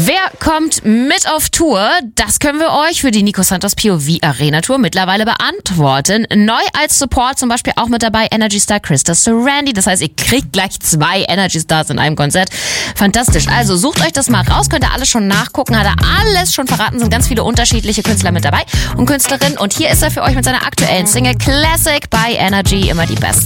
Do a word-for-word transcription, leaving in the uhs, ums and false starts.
Wer kommt mit auf Tour? Das können wir euch für die Nico Santos P O V Arena Tour mittlerweile beantworten. Neu als Support zum Beispiel auch mit dabei Energy Star Krista Surrandy. Das heißt, ihr kriegt gleich zwei Energy Stars in einem Konzert. Fantastisch. Also sucht euch das mal raus. Könnt ihr alles schon nachgucken. Hat er alles schon verraten. Sind ganz viele unterschiedliche Künstler mit dabei und Künstlerinnen. Und hier ist er für euch mit seiner aktuellen Single Classic by Energy. Immer die besten